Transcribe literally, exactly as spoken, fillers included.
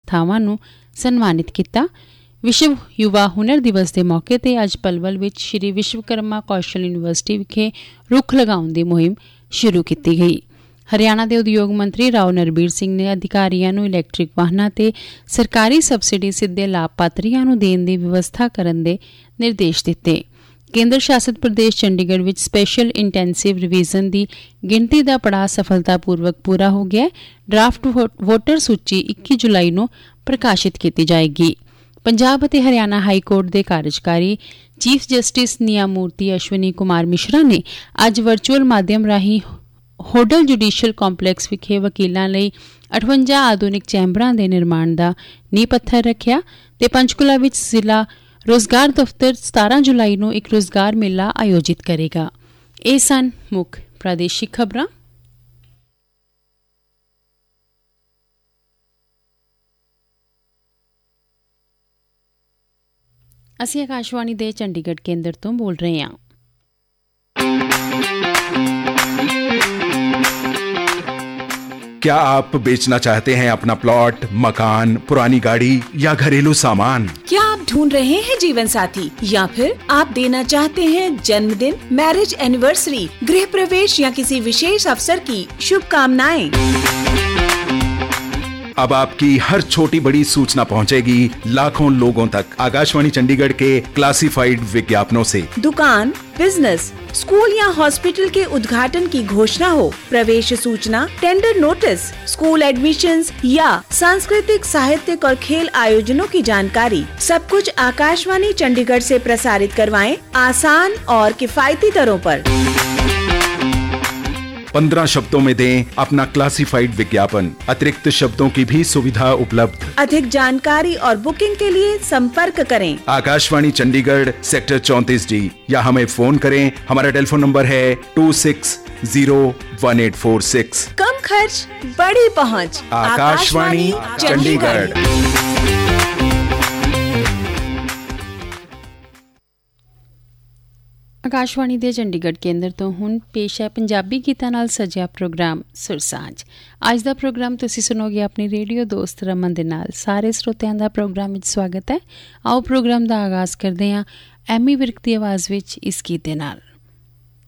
ਸੰਸਥਾਵਾਂ ਨੂੰ ਸਨਮਾਨਿਤ ਕੀਤਾ। विश्व युवा हुनर दिवस के मौके पर अज पलवल में श्री विश्वकर्मा कौशल यूनिवर्सिटी विखे रुख लगाउण दी मुहिम शुरू की गई। हरियाणा के उद्योग मंत्री राव नरबीर सिंह ने अधिकारियों को इलैक्ट्रिक वाहनों ते सरकारी सबसिडी सीधे लाभपात्रियों को देने की व्यवस्था करने के निर्देश दिते। केंद्र शासित प्रदेश चंडीगढ़ में स्पैशल इंटैंसिव रिवीजन की गिणती का पड़ाव सफलतापूर्वक पूरा हो गया। ड्राफ्ट वोटर सूची इक्की जुलाई को प्रकाशित की जाएगी। पंजाब और हरियाणा हाईकोर्ट के कार्यकारी चीफ जस्टिस न्यायमूर्ति अश्विनी कुमार मिश्रा ने अज वर्चुअल माध्यम राही होडल जुडिशियल कॉम्पलैक्स विखे वकीलों लई अठवंजा आधुनिक चैंबरां के निर्माण का नींह पत्थर रखिया ते पंचकुला विच जिला रोजगार दफ्तर सतारह जुलाई को एक रोजगार मेला आयोजित करेगा। ये सन मुख्य प्रादेशिक खबरां। ਅਸੀਂ आकाशवाणी ਦੇ चंडीगढ़ केंद्र ਤੋਂ बोल रहे हैं। क्या आप बेचना चाहते हैं अपना प्लॉट, मकान, पुरानी गाड़ी या घरेलू सामान? क्या आप ढूंढ रहे हैं जीवन साथी या फिर आप देना चाहते हैं जन्मदिन, मैरिज एनिवर्सरी, गृह प्रवेश या किसी विशेष अवसर की शुभकामनाएं? अब आपकी हर छोटी बड़ी सूचना पहुंचेगी लाखों लोगों तक आकाशवाणी चंडीगढ़ के क्लासिफाइड विज्ञापनों से। दुकान, बिजनेस, स्कूल या हॉस्पिटल के उद्घाटन की घोषणा हो, प्रवेश सूचना, टेंडर नोटिस, स्कूल एडमिशंस या सांस्कृतिक, साहित्यिक और खेल आयोजनों की जानकारी, सब कुछ आकाशवाणी चंडीगढ़ से प्रसारित करवाएं आसान और किफायती दरों पर। पंद्रह शब्दों में दें अपना क्लासिफाइड विज्ञापन। अतिरिक्त शब्दों की भी सुविधा उपलब्ध। अधिक जानकारी और बुकिंग के लिए संपर्क करें आकाशवाणी चंडीगढ़ सेक्टर चौंतीस डी या हमें फोन करें। हमारा टेलीफोन नंबर है to six zero one eight four six. कम खर्च, बड़ी पहुंच। आकाशवाणी चंडीगढ़। आकाशवाणी के चंडीगढ़ केंद्र तो हुण पेश है पंजाबी गीतां नाल सजिया प्रोग्राम सुरसांझ। अज दा प्रोग्राम तुसीं सुनोगे अपनी रेडियो दोस्त रमन दे नाल। सारे श्रोतियां दा प्रोग्राम विच स्वागत है। आओ प्रोग्राम दा आगाज़ करदे हां एमी विर्क दी आवाज़ विच इस गीत दे नाल।